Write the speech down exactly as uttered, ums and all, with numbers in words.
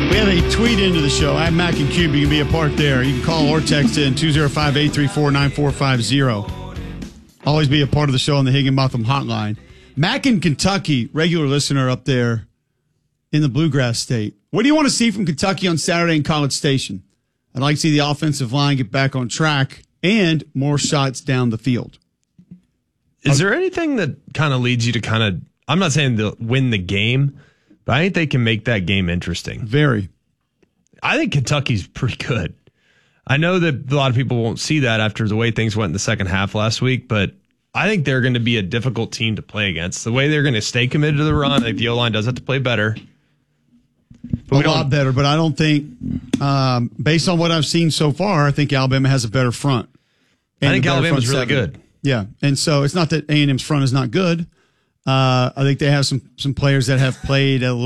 We have a tweet into the show. I'm Mac and Cube. You can be a part there. You can call or text in two oh five, eight three four, nine four five zero. Always be a part of the show on the Higginbotham hotline. Mac in Kentucky, regular listener up there in the Bluegrass State. What do you want to see from Kentucky on Saturday in College Station? I'd like to see the offensive line get back on track and more shots down the field. Is there anything that kind of leads you to kind of, I'm not saying they'll win the game, but I think they can make that game interesting. Very. I think Kentucky's pretty good. I know that a lot of people won't see that after the way things went in the second half last week, but I think they're going to be a difficult team to play against. The way they're going to stay committed to the run, I think the O-line does have to play better. But a lot better, but I don't think, um, based on what I've seen so far, I think Alabama has a better front. I think Alabama's really good. Yeah, and so it's not that A and M's front is not good. Uh, I think they have some some players that have played a little